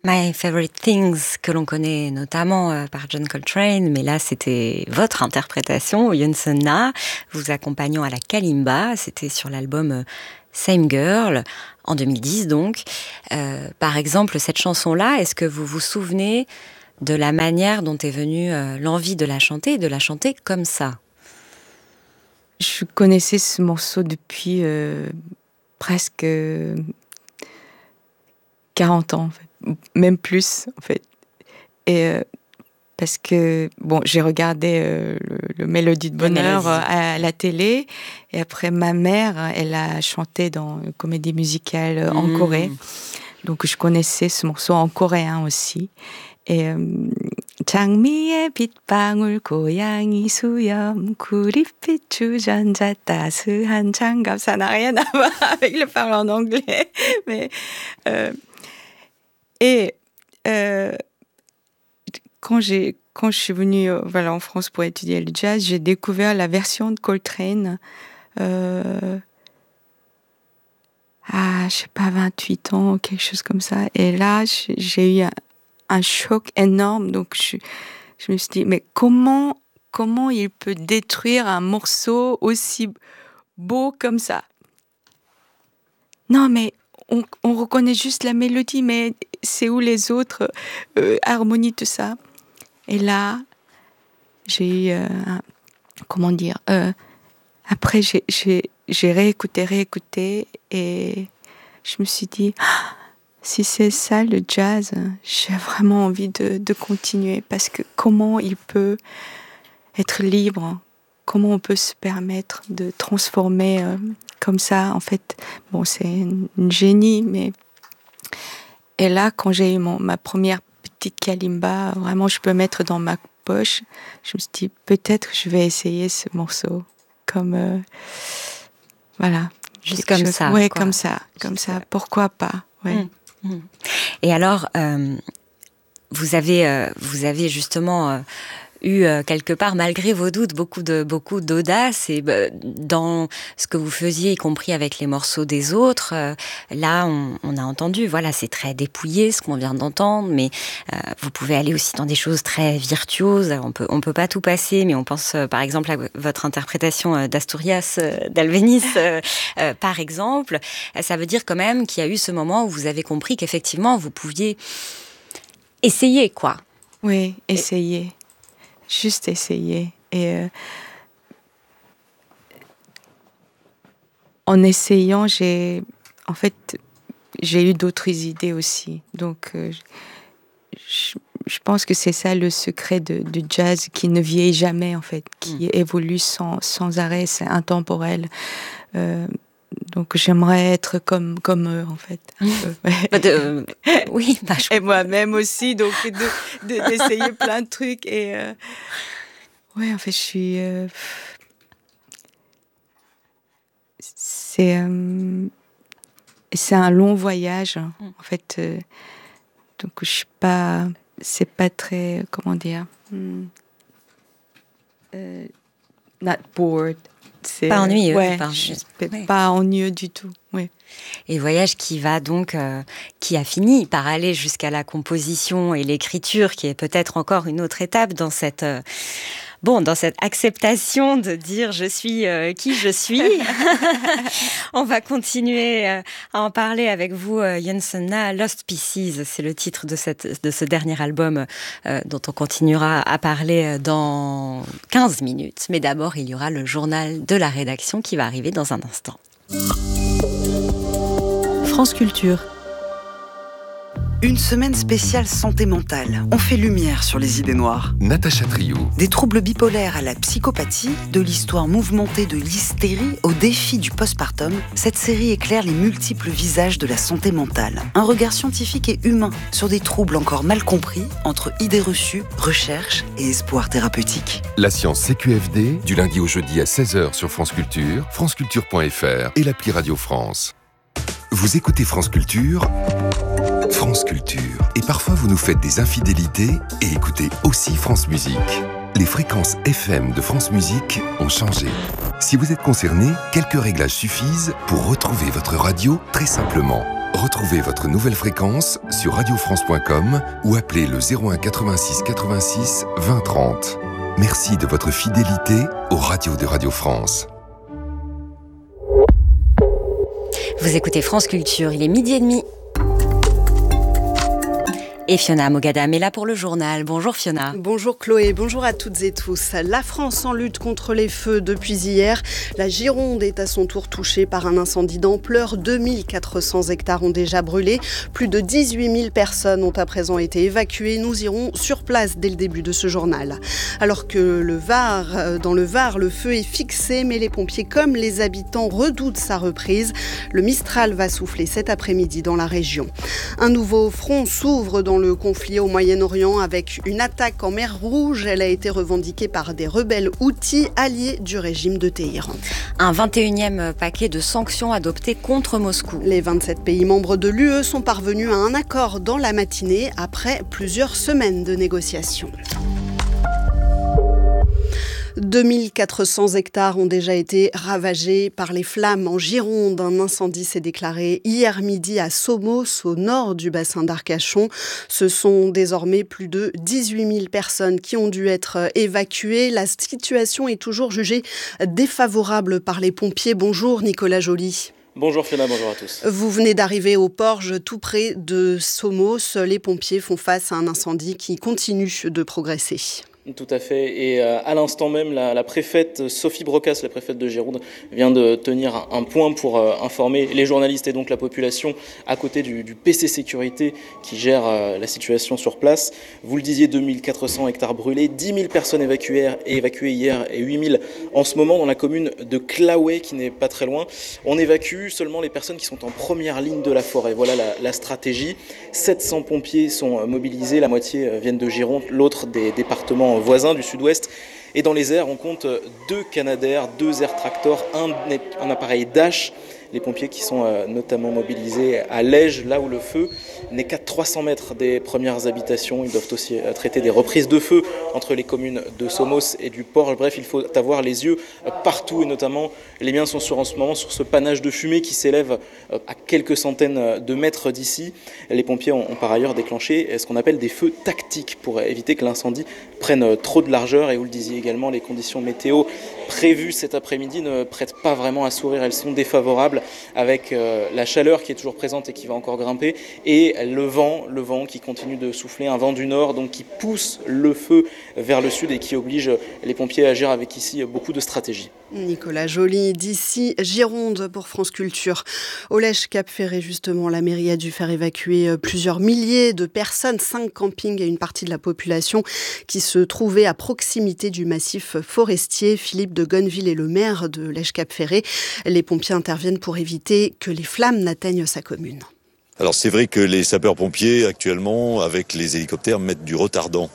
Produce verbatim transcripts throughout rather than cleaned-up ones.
My Favorite Things, que l'on connaît notamment euh, par John Coltrane, mais là c'était votre interprétation, Yunsun Na, vous accompagnant à la kalimba, c'était sur l'album euh, Same Girl, en deux mille dix donc. Euh, par exemple, cette chanson-là, est-ce que vous vous souvenez de la manière dont est venue euh, l'envie de la chanter, et de la chanter comme ça? Je connaissais ce morceau depuis euh, presque quarante ans, en fait. Même plus, en fait. Et euh, parce que, bon, j'ai regardé euh, le, le Mélodie de Bonheur à, à la télé, et après, ma mère, elle a chanté dans une comédie musicale en mmh. Corée. Donc, je connaissais ce morceau en coréen aussi. Et 장미의 빗방울 고양이 수염 구릿빛 주전자 따스한 장갑, ça n'a rien à voir avec le parler en anglais, mais euh, et euh, quand j'ai quand je suis venue euh, voilà en France pour étudier le jazz, j'ai découvert la version de Coltrane euh, à je sais pas vingt-huit ans, quelque chose comme ça, et là j'ai eu un un choc énorme. Donc je, je me suis dit, mais comment, comment il peut détruire un morceau aussi beau comme ça? Non, mais on, on reconnaît juste la mélodie, mais c'est où les autres euh, harmonies, tout ça? Et là, j'ai eu, euh, un, comment dire, euh, après j'ai, j'ai, j'ai réécouté, réécouté, et je me suis dit, ah, si c'est ça le jazz, j'ai vraiment envie de, de continuer, parce que comment il peut être libre, comment on peut se permettre de transformer euh, comme ça, en fait, bon, c'est une, une génie, mais... Et là, quand j'ai eu mon, ma première petite kalimba, vraiment, je peux mettre dans ma poche, je me suis dit, peut-être je vais essayer ce morceau, comme... Euh, voilà. Juste comme chose. ça. Ouais, quoi. comme ça, comme Juste ça, pourquoi pas, ouais. Mmh. Et alors, euh, vous avez, euh, vous avez justement euh, eu euh, quelque part, malgré vos doutes, beaucoup de beaucoup d'audace et euh, dans ce que vous faisiez, y compris avec les morceaux des autres. Euh, là, on, on a entendu, voilà, c'est très dépouillé ce qu'on vient d'entendre, mais euh, vous pouvez aller aussi dans des choses très virtuoses. On peut, on peut pas tout passer, mais on pense euh, par exemple à votre interprétation euh, d'Asturias euh, d'Albéniz, euh, euh, par exemple. Ça veut dire quand même qu'il y a eu ce moment où vous avez compris qu'effectivement vous pouviez essayer, quoi. Oui, essayer. Et... Juste essayer. Et euh, en essayant, j'ai, en fait, j'ai eu d'autres idées aussi. Donc, euh, je, je pense que c'est ça le secret de, de jazz qui ne vieillit jamais, en fait, qui mmh. évolue sans, sans arrêt, c'est intemporel. Euh, donc, j'aimerais être comme, comme eux, en fait. Un peu. Ouais. De, euh, oui, bah, je... Et moi-même aussi, donc, de, de, d'essayer plein de trucs. Et euh, ouais, en fait, je suis... Euh, c'est, euh, c'est un long voyage, hein, en fait. Euh, donc, je suis pas... C'est pas très... Comment dire hmm, euh, not bored. C'est, pas ennuyeux. Ouais, enfin, je, ouais. Pas ennuyeux du tout, ouais. Et voyage qui va donc, euh, qui a fini par aller jusqu'à la composition et l'écriture, qui est peut-être encore une autre étape dans cette, euh, bon, dans cette acceptation de dire je suis euh, qui je suis. On va continuer euh, à en parler avec vous, euh, Yunsun Na. Lost Pieces, c'est le titre de cette, de ce dernier album euh, dont on continuera à parler dans quinze minutes. Mais d'abord, il y aura le journal de la rédaction qui va arriver dans un instant. France Culture. Une semaine spéciale santé mentale. On fait lumière sur les idées noires. Natacha Trio. Des troubles bipolaires à la psychopathie, de l'histoire mouvementée de l'hystérie au défi du postpartum, cette série éclaire les multiples visages de la santé mentale. Un regard scientifique et humain sur des troubles encore mal compris entre idées reçues, recherche et espoir thérapeutique. La science C Q F D, du lundi au jeudi à seize heures sur France Culture, franceculture point f r et l'appli Radio France. Vous écoutez France Culture, France Culture. Et parfois vous nous faites des infidélités et écoutez aussi France Musique. Les fréquences F M de France Musique ont changé. Si vous êtes concerné, quelques réglages suffisent pour retrouver votre radio très simplement. Retrouvez votre nouvelle fréquence sur radio france point com ou appelez le zéro un quatre-vingt-six quatre-vingt-six vingt trente. Merci de votre fidélité aux radios de Radio France. Vous écoutez France Culture, il est midi et demi. Et Fiona Mogadam est là pour le journal. Bonjour Fiona. Bonjour Chloé, bonjour à toutes et tous. La France en lutte contre les feux depuis hier. La Gironde est à son tour touchée par un incendie d'ampleur. deux mille quatre cents hectares ont déjà brûlé. Plus de dix-huit mille personnes ont à présent été évacuées. Nous irons sur place dès le début de ce journal. Alors que le Var, dans le Var, le feu est fixé, mais les pompiers comme les habitants redoutent sa reprise. Le Mistral va souffler cet après-midi dans la région. Un nouveau front s'ouvre dans le conflit au Moyen-Orient avec une attaque en mer Rouge. Elle a été revendiquée par des rebelles houthis alliés du régime de Téhéran. Un vingt et unième paquet de sanctions adopté contre Moscou. Les vingt-sept pays membres de l'U E sont parvenus à un accord dans la matinée après plusieurs semaines de négociations. deux mille quatre cents hectares ont déjà été ravagés par les flammes en Gironde. Un incendie s'est déclaré hier midi à Somos, au nord du bassin d'Arcachon. Ce sont désormais plus de dix-huit mille personnes qui ont dû être évacuées. La situation est toujours jugée défavorable par les pompiers. Bonjour Nicolas Joly. Bonjour Fiona, bonjour à tous. Vous venez d'arriver au Porge, tout près de Somos. Les pompiers font face à un incendie qui continue de progresser. Tout à fait. Et euh, à l'instant même, la, la préfète Sophie Brocas, la préfète de Gironde, vient de tenir un, un point pour euh, informer les journalistes et donc la population à côté du, du P C Sécurité qui gère euh, la situation sur place. Vous le disiez, deux mille quatre cents hectares brûlés, dix mille personnes évacuées, évacuées hier et huit mille en ce moment dans la commune de Claouet qui n'est pas très loin. On évacue seulement les personnes qui sont en première ligne de la forêt. Voilà la, la stratégie. sept cents pompiers sont mobilisés, la moitié viennent de Gironde, l'autre des départements voisins du sud-ouest. Et dans les airs, on compte deux Canadair, deux Air Tractor, un, un appareil Dash. Les pompiers qui sont euh, notamment mobilisés à Lège, là où le feu n'est qu'à trois cents mètres des premières habitations. Ils doivent aussi euh, traiter des reprises de feu entre les communes de Somos et du Porge. Bref, il faut avoir les yeux euh, partout et notamment les miens sont sur, en ce moment sur ce panache de fumée qui s'élève euh, à quelques centaines de mètres d'ici. Les pompiers ont, ont par ailleurs déclenché ce qu'on appelle des feux tactiques pour éviter que l'incendie prenne euh, trop de largeur. Et vous le disiez également, les conditions météo prévues cet après-midi ne prêtent pas vraiment à sourire. Elles sont défavorables, avec euh, la chaleur qui est toujours présente et qui va encore grimper, et le vent, le vent qui continue de souffler, un vent du nord donc qui pousse le feu vers le sud et qui oblige les pompiers à agir avec ici beaucoup de stratégie. Nicolas Joly, d'ici Gironde pour France Culture. Au Lège-Cap-Ferré, justement, la mairie a dû faire évacuer plusieurs milliers de personnes, cinq campings et une partie de la population qui se trouvait à proximité du massif forestier. Philippe de Gonneville est le maire de Lège-Cap-Ferré. Les pompiers interviennent pour éviter que les flammes n'atteignent sa commune. Alors c'est vrai que les sapeurs-pompiers actuellement, avec les hélicoptères, mettent du retardant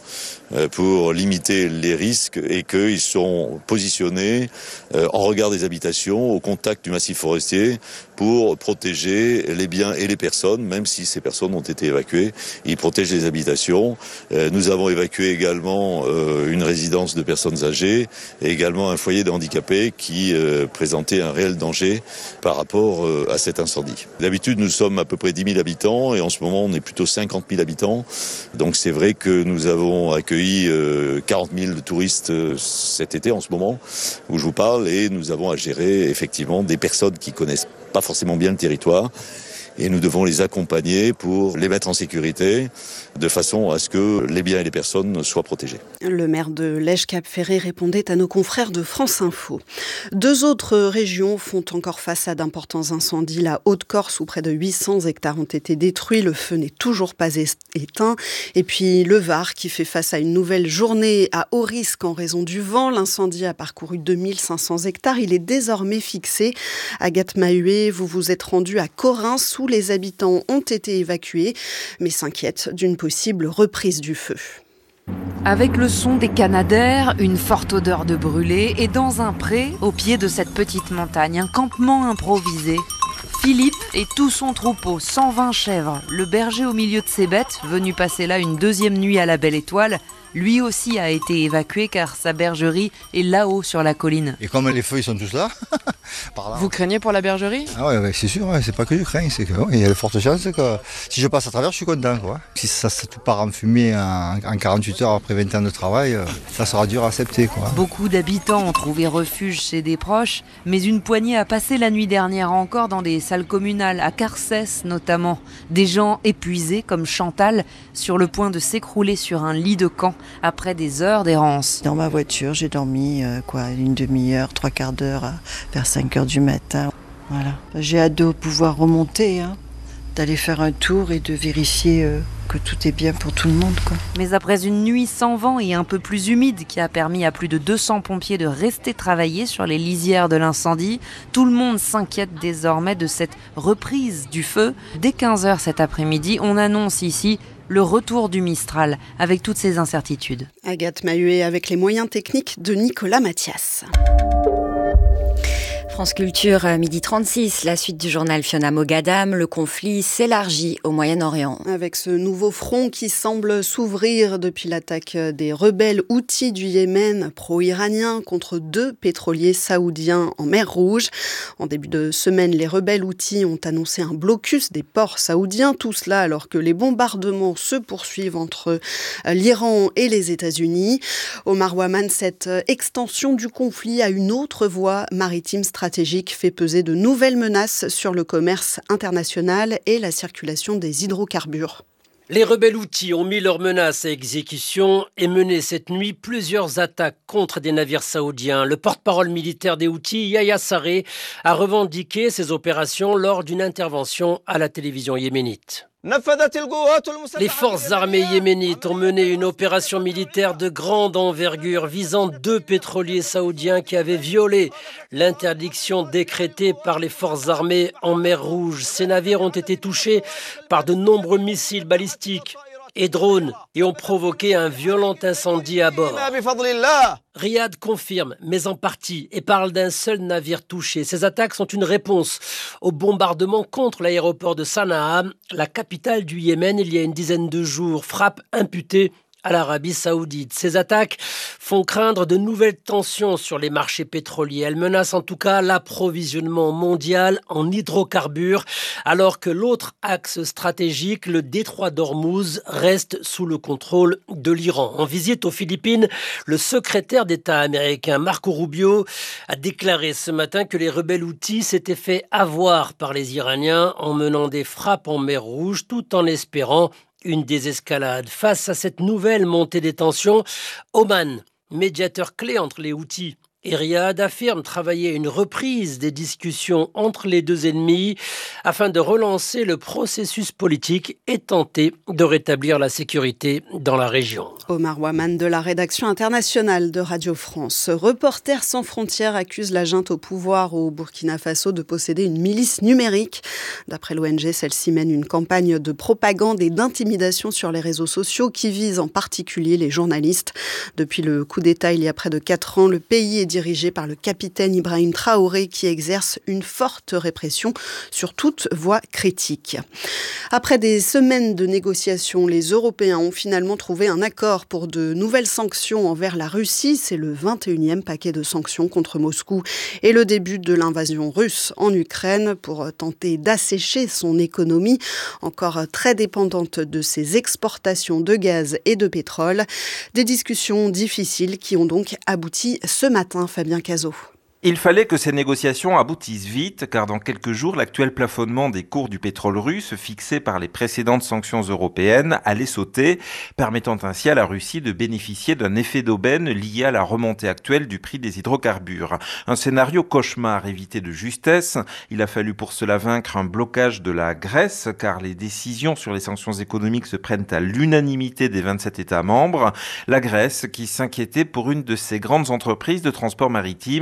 pour limiter les risques et qu'ils sont positionnés en regard des habitations, au contact du massif forestier, pour protéger les biens et les personnes, même si ces personnes ont été évacuées. Ils protègent les habitations. Nous avons évacué également une résidence de personnes âgées et également un foyer de handicapés qui présentait un réel danger par rapport à cet incendie. D'habitude, nous sommes à peu près dix mille habitants et en ce moment, on est plutôt cinquante mille habitants. Donc c'est vrai que nous avons accueilli quarante mille touristes cet été en ce moment où je vous parle, et nous avons à gérer effectivement des personnes qui connaissent pas forcément bien le territoire. Et nous devons les accompagner pour les mettre en sécurité, de façon à ce que les biens et les personnes soient protégés. Le maire de Lège-Cap-Ferré répondait à nos confrères de France Info. Deux autres régions font encore face à d'importants incendies. La Haute-Corse, où près de huit cents hectares ont été détruits. Le feu n'est toujours pas éteint. Et puis le Var, qui fait face à une nouvelle journée à haut risque en raison du vent. L'incendie a parcouru deux mille cinq cents hectares. Il est désormais fixé. Agathe Mahuet, vous vous êtes rendue à Corin, où les habitants ont été évacués, mais s'inquiètent d'une possible reprise du feu. Avec le son des Canadair, une forte odeur de brûlé, et dans un pré, au pied de cette petite montagne, un campement improvisé. Philippe et tout son troupeau, cent vingt chèvres, le berger au milieu de ses bêtes, venu passer là une deuxième nuit à la Belle Étoile, Lui aussi a été évacué car sa bergerie est là-haut sur la colline. Et comme les feux ils sont tous là, par là. Vous craignez pour la bergerie ? Ah ouais, ouais c'est sûr, ouais, c'est pas que je crains, c'est qu'il ouais, y a de fortes chances que si je passe à travers, je suis content. Quoi. Si ça, ça tout part en fumée en, en quarante-huit heures après vingt ans de travail, ça sera dur à accepter. Quoi. Beaucoup d'habitants ont trouvé refuge chez des proches, mais une poignée a passé la nuit dernière encore dans des salles communales, à Carcès notamment. Des gens épuisés comme Chantal, sur le point de s'écrouler sur un lit de camp après des heures d'errance. Dans ma voiture, j'ai dormi euh, quoi, une demi-heure, trois quarts d'heure, à, vers cinq heures du matin. Voilà. J'ai hâte de pouvoir remonter, hein, d'aller faire un tour et de vérifier euh, que tout est bien pour tout le monde. Quoi. Mais après une nuit sans vent et un peu plus humide qui a permis à plus de deux cents pompiers de rester travailler sur les lisières de l'incendie, tout le monde s'inquiète désormais de cette reprise du feu. Dès quinze heures cet après-midi, on annonce ici le retour du Mistral avec toutes ses incertitudes. Agathe Mahuet avec les moyens techniques de Nicolas Mathias. France Culture, midi trente-six, la suite du journal Fiona Mogadam, le conflit s'élargit au Moyen-Orient. Avec ce nouveau front qui semble s'ouvrir depuis l'attaque des rebelles Houthis du Yémen pro-iraniens contre deux pétroliers saoudiens en mer Rouge. En début de semaine, les rebelles Houthis ont annoncé un blocus des ports saoudiens, tout cela alors que les bombardements se poursuivent entre l'Iran et les États-Unis. Omar Waman, cette extension du conflit à une autre voie maritime stratégique fait peser de nouvelles menaces sur le commerce international et la circulation des hydrocarbures. Les rebelles Houthis ont mis leurs menaces à exécution et mené cette nuit plusieurs attaques contre des navires saoudiens. Le porte-parole militaire des Houthis, Yahya Sarré, a revendiqué ces opérations lors d'une intervention à la télévision yéménite. Les forces armées yéménites ont mené une opération militaire de grande envergure visant deux pétroliers saoudiens qui avaient violé l'interdiction décrétée par les forces armées en mer Rouge. Ces navires ont été touchés par de nombreux missiles balistiques et drones et ont provoqué un violent incendie à bord. Riyad confirme, mais en partie, et parle d'un seul navire touché. Ces attaques sont une réponse au bombardement contre l'aéroport de Sanaa, la capitale du Yémen, il y a une dizaine de jours. Frappe imputée à l'Arabie Saoudite. Ces attaques font craindre de nouvelles tensions sur les marchés pétroliers. Elles menacent en tout cas l'approvisionnement mondial en hydrocarbures, alors que l'autre axe stratégique, le détroit d'Ormuz, reste sous le contrôle de l'Iran. En visite aux Philippines, le secrétaire d'État américain Marco Rubio a déclaré ce matin que les rebelles Houthis s'étaient fait avoir par les Iraniens en menant des frappes en mer Rouge, tout en espérant une désescalade. Face à cette nouvelle montée des tensions, Oman, médiateur clé entre les Houthis et Riyad, affirme travailler à une reprise des discussions entre les deux ennemis afin de relancer le processus politique et tenter de rétablir la sécurité dans la région. Omar Waman de la rédaction internationale de Radio France. Reporters sans frontières accuse la junte au pouvoir au Burkina Faso de posséder une milice numérique. D'après l'O N G, celle-ci mène une campagne de propagande et d'intimidation sur les réseaux sociaux qui vise en particulier les journalistes. Depuis le coup d'État il y a près de quatre ans, le pays est dirigé par le capitaine Ibrahim Traoré qui exerce une forte répression sur toute voix critique. Après des semaines de négociations, les Européens ont finalement trouvé un accord pour de nouvelles sanctions envers la Russie. C'est le vingt et unième paquet de sanctions contre Moscou et le début de l'invasion russe en Ukraine pour tenter d'assécher son économie, encore très dépendante de ses exportations de gaz et de pétrole. Des discussions difficiles qui ont donc abouti ce matin. Fabien Cazot. Il fallait que ces négociations aboutissent vite, car dans quelques jours, l'actuel plafonnement des cours du pétrole russe, fixé par les précédentes sanctions européennes, allait sauter, permettant ainsi à la Russie de bénéficier d'un effet d'aubaine lié à la remontée actuelle du prix des hydrocarbures. Un scénario cauchemar évité de justesse. Il a fallu pour cela vaincre un blocage de la Grèce, car les décisions sur les sanctions économiques se prennent à l'unanimité des vingt-sept États membres. La Grèce qui s'inquiétait pour une de ses grandes entreprises de transport maritime spécialisées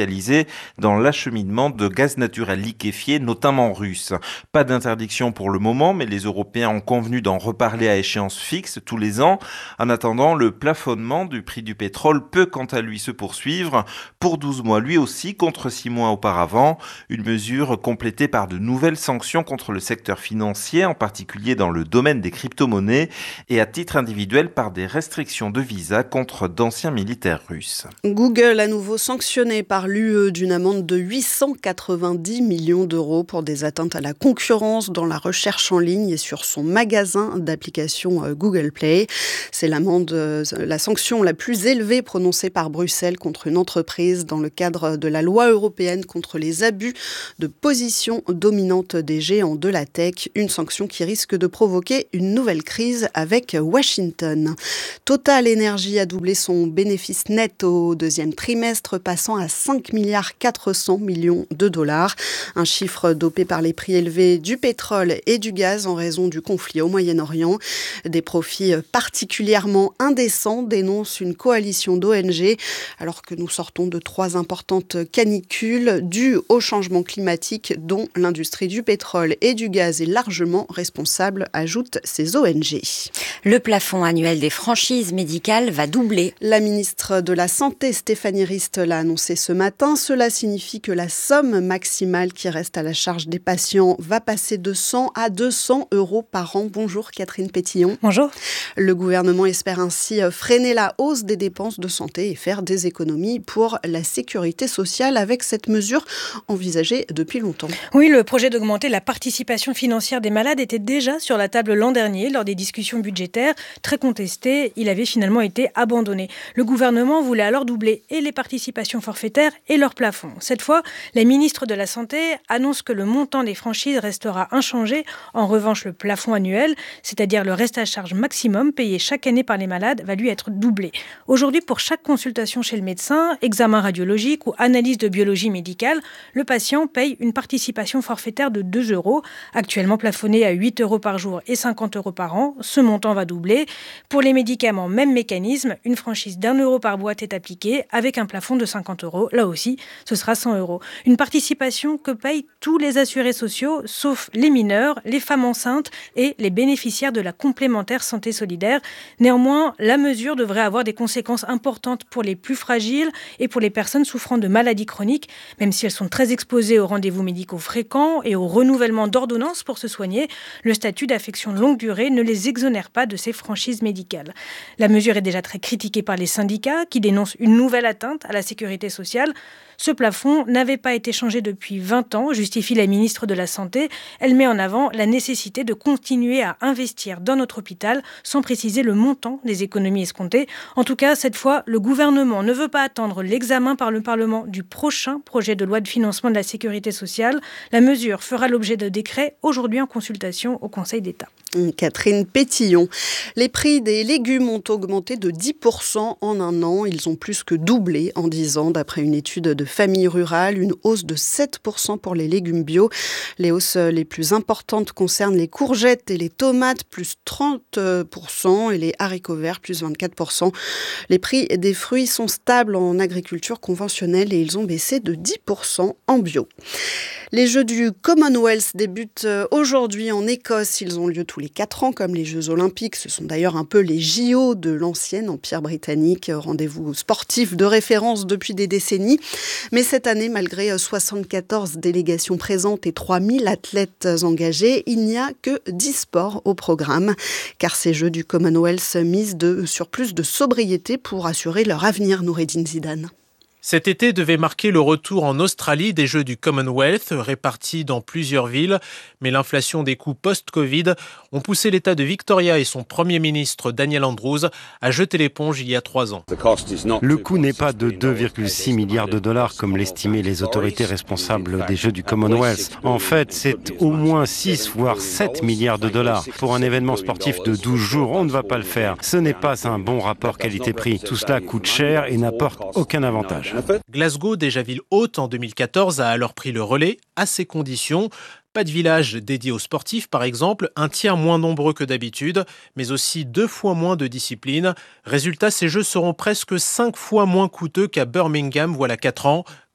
spécialisée dans l'acheminement de gaz naturel liquéfié, notamment russe. Pas d'interdiction pour le moment, mais les Européens ont convenu d'en reparler à échéance fixe tous les ans. En attendant, le plafonnement du prix du pétrole peut quant à lui se poursuivre pour douze mois lui aussi contre six mois auparavant. Une mesure complétée par de nouvelles sanctions contre le secteur financier, en particulier dans le domaine des crypto-monnaies et à titre individuel par des restrictions de visa contre d'anciens militaires russes. Google à nouveau sanctionné par l'U E d'une amende de huit cent quatre-vingt-dix millions d'euros pour des atteintes à la concurrence dans la recherche en ligne et sur son magasin d'applications Google Play. C'est l'amende, la sanction la plus élevée prononcée par Bruxelles contre une entreprise dans le cadre de la loi européenne contre les abus de position dominante des géants de la tech. Une sanction qui risque de provoquer une nouvelle crise avec Washington. Total Energy a doublé son bénéfice net au deuxième trimestre, passant à cinq milliards quatre cents millions de dollars. Un chiffre dopé par les prix élevés du pétrole et du gaz en raison du conflit au Moyen-Orient. Des profits particulièrement indécents, dénonce une coalition d'O N G, alors que nous sortons de trois importantes canicules dues au changement climatique dont l'industrie du pétrole et du gaz est largement responsable, ajoutent ces O N G. Le plafond annuel des franchises médicales va doubler. La ministre de la Santé, Stéphanie Rist, l'a annoncé ce matin. Cela signifie que la somme maximale qui reste à la charge des patients va passer de cent à deux cents euros par an. Bonjour Catherine Pétillon. Bonjour. Le gouvernement espère ainsi freiner la hausse des dépenses de santé et faire des économies pour la sécurité sociale avec cette mesure envisagée depuis longtemps. Oui, le projet d'augmenter la participation financière des malades était déjà sur la table l'an dernier lors des discussions budgétaires. Très contesté, il avait finalement été abandonné. Le gouvernement voulait alors doubler et les participations forfaitaires et leur plafond. Cette fois, la ministre de la Santé annonce que le montant des franchises restera inchangé. En revanche, le plafond annuel, c'est-à-dire le reste à charge maximum payé chaque année par les malades, va lui être doublé. Aujourd'hui, pour chaque consultation chez le médecin, examen radiologique ou analyse de biologie médicale, le patient paye une participation forfaitaire de deux euros, actuellement plafonnée à huit euros par jour et cinquante euros par an. Ce montant va doubler. Pour les médicaments, même mécanisme, une franchise d'un euro par boîte est appliquée avec un plafond de cinquante euros. Là aussi, ce sera cent euros. Une participation que payent tous les assurés sociaux, sauf les mineurs, les femmes enceintes et les bénéficiaires de la complémentaire santé solidaire. Néanmoins, la mesure devrait avoir des conséquences importantes pour les plus fragiles et pour les personnes souffrant de maladies chroniques, même si elles sont très exposées aux rendez-vous médicaux fréquents et au renouvellement d'ordonnances pour se soigner. Le statut d'affection de longue durée ne les exonère pas de ces franchises médicales. La mesure est déjà très critiquée par les syndicats qui dénoncent une nouvelle atteinte à la sécurité sociale. Ce plafond n'avait pas été changé depuis vingt ans, justifie la ministre de la Santé. Elle met en avant la nécessité de continuer à investir dans notre hôpital sans préciser le montant des économies escomptées. En tout cas, cette fois, le gouvernement ne veut pas attendre l'examen par le Parlement du prochain projet de loi de financement de la sécurité sociale. La mesure fera l'objet de décrets aujourd'hui en consultation au Conseil d'État. Catherine Pétillon. Les prix des légumes ont augmenté de dix pour cent en un an. Ils ont plus que doublé en dix ans, d'après une étude de Famille Rurale. Une hausse de sept pour cent pour les légumes bio. Les hausses les plus importantes concernent les courgettes et les tomates, plus trente pour cent, et les haricots verts, plus vingt-quatre pour cent. Les prix des fruits sont stables en agriculture conventionnelle et ils ont baissé de dix pour cent en bio. Les Jeux du Commonwealth débutent aujourd'hui en Écosse. Ils ont lieu tous les quatre ans, comme les Jeux Olympiques. Ce sont d'ailleurs un peu les J O de l'ancien Empire britannique. Rendez-vous sportif de référence depuis des décennies. Mais cette année, malgré soixante-quatorze délégations présentes et trois mille athlètes engagés, il n'y a que dix sports au programme. Car ces Jeux du Commonwealth misent de, sur plus de sobriété pour assurer leur avenir, Noureddine Zidane. Cet été devait marquer le retour en Australie des Jeux du Commonwealth, répartis dans plusieurs villes. Mais l'inflation des coûts post-Covid ont poussé l'État de Victoria et son Premier ministre Daniel Andrews à jeter l'éponge il y a trois ans. Le coût n'est pas de deux virgule six milliards de dollars comme l'estimaient les autorités responsables des Jeux du Commonwealth. En fait, c'est au moins six voire sept milliards de dollars. Pour un événement sportif de douze jours, on ne va pas le faire. Ce n'est pas un bon rapport qualité-prix. Tout cela coûte cher et n'apporte aucun avantage. Glasgow, déjà ville haute en deux mille quatorze, a alors pris le relais à ces conditions. Pas de village dédié aux sportifs, par exemple, un tiers moins nombreux que d'habitude, mais aussi deux fois moins de disciplines. Résultat, ces Jeux seront presque cinq fois moins coûteux qu'à Birmingham, voilà quatre ans.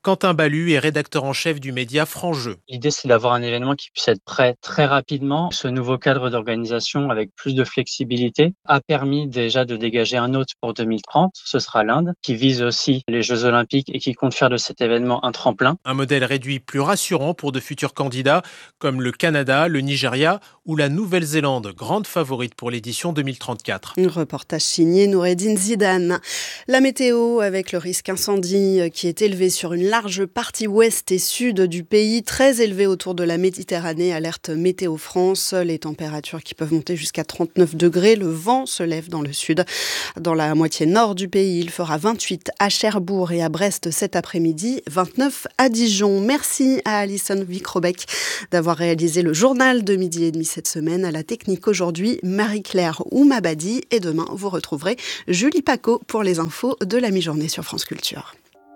Quentin Ballu est rédacteur en chef du média Franc-Jeu. L'idée, c'est d'avoir un événement qui puisse être prêt très rapidement. Ce nouveau cadre d'organisation avec plus de flexibilité a permis déjà de dégager un hôte pour deux mille trente. Ce sera l'Inde, qui vise aussi les Jeux Olympiques et qui compte faire de cet événement un tremplin. Un modèle réduit plus rassurant pour de futurs candidats comme le Canada, le Nigeria ou la Nouvelle-Zélande, grande favorite pour l'édition deux mille trente-quatre. Un reportage signé Noureddine Zidane. La météo avec le risque incendie qui est élevé sur une large partie ouest et sud du pays, très élevé autour de la Méditerranée, alerte Météo France. Les températures qui peuvent monter jusqu'à trente-neuf degrés. Le vent se lève dans le sud. Dans la moitié nord du pays, il fera vingt-huit à Cherbourg et à Brest cet après-midi, vingt-neuf à Dijon. Merci à Alison Vicrobec d'avoir réalisé le journal de midi et demi cette semaine. À la technique aujourd'hui, Marie-Claire Oumabadi. Et demain, vous retrouverez Julie Paco pour les infos de la mi-journée sur France Culture.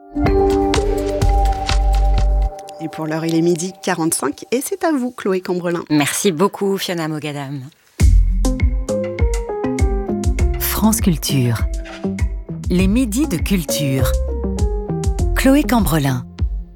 Et pour l'heure, il est midi quarante-cinq et c'est à vous, Chloé Cambrelin. Merci beaucoup, Fiona Mogadam. France Culture. Les midis de culture. Chloé Cambrelin.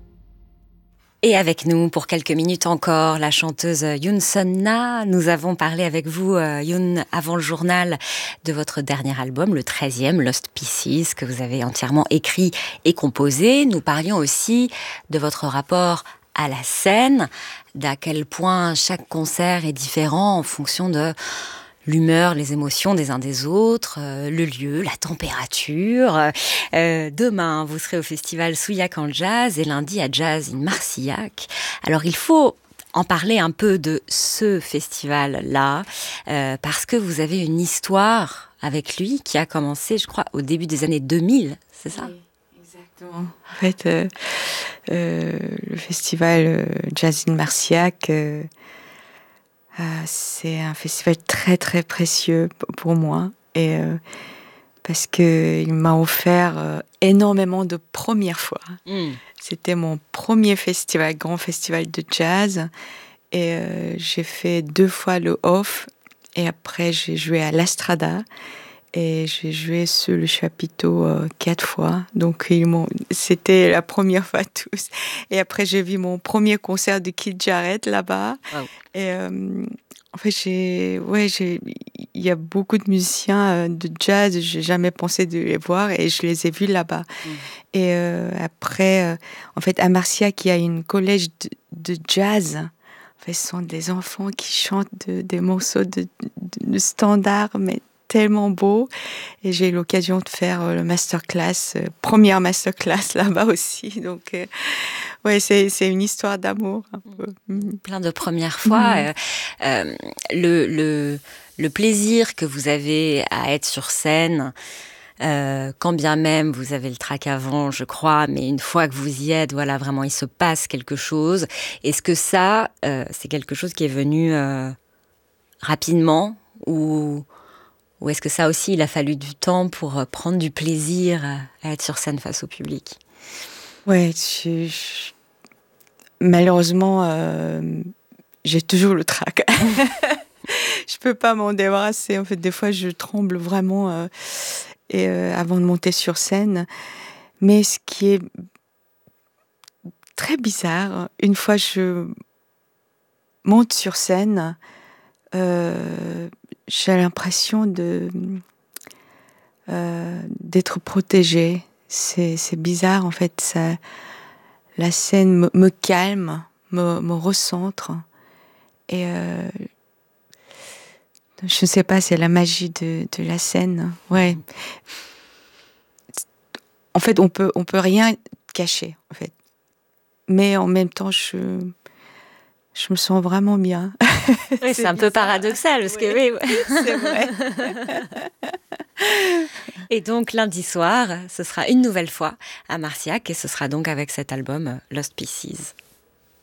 Et avec nous, pour quelques minutes encore, la chanteuse Yoon Sun-na. Nous avons parlé avec vous, euh, Yoon, avant le journal, de votre dernier album, le treizième, Lost Pieces, que vous avez entièrement écrit et composé. Nous parlions aussi de votre rapport à la scène, d'à quel point chaque concert est différent en fonction de l'humeur, les émotions des uns des autres, euh, le lieu, la température. Euh, demain, vous serez au festival Souillac en jazz et lundi à Jazz in Marcillac. Alors, il faut en parler un peu de ce festival-là, euh, parce que vous avez une histoire avec lui qui a commencé, je crois, au début des années deux mille, c'est ça ? Oui, exactement. En fait, euh, euh, le festival euh, Jazz in Marcillac... Euh, Euh, c'est un festival très très précieux pour moi et euh, parce que il m'a offert euh, énormément de premières fois. Mm. C'était mon premier festival, grand festival de jazz et euh, j'ai fait deux fois le off et après j'ai joué à l'Astrada et j'ai joué sur le chapiteau euh, quatre fois. Donc ils m'ont... c'était la première fois tous. Et après j'ai vu mon premier concert de Keith Jarrett là-bas. Wow. Et euh, en fait j'ai, ouais, j'ai, il y a beaucoup de musiciens euh, de jazz. J'ai jamais pensé de les voir et je les ai vus là-bas. Mm. Et euh, après, euh, en fait à Marcillac, il y a une collège de, de jazz. En fait, ce sont des enfants qui chantent de, des morceaux de, de, de standard, mais tellement beau et j'ai eu l'occasion de faire euh, le masterclass, euh, première masterclass là-bas aussi. Donc, euh, ouais, c'est, c'est une histoire d'amour. Un peu. Mmh. Plein de premières fois. Mmh. Euh, euh, le, le, le plaisir que vous avez à être sur scène, euh, quand bien même vous avez le trac avant, je crois, mais une fois que vous y êtes, voilà, vraiment, il se passe quelque chose. Est-ce que ça, euh, c'est quelque chose qui est venu euh, rapidement ou... Ou est-ce que ça aussi, il a fallu du temps pour prendre du plaisir à être sur scène face au public ? Ouais, je, je... malheureusement, euh, j'ai toujours le trac. Je peux pas m'en débarrasser. En fait, des fois, je tremble vraiment euh, et, euh, avant de monter sur scène. Mais ce qui est très bizarre, une fois je monte sur scène, euh, j'ai l'impression de, euh, d'être protégée. C'est, c'est bizarre, en fait. Ça, la scène me, me calme, me, me recentre. Et euh, je ne sais pas, c'est la magie de, de la scène. Ouais. En fait, on peut, on peut rien cacher, en fait. Mais en même temps, je... Je me sens vraiment bien. Oui, c'est, c'est un peu paradoxal, parce oui, que oui, c'est vrai. Et donc lundi soir, ce sera une nouvelle fois à Marcillac, et ce sera donc avec cet album Lost Pieces.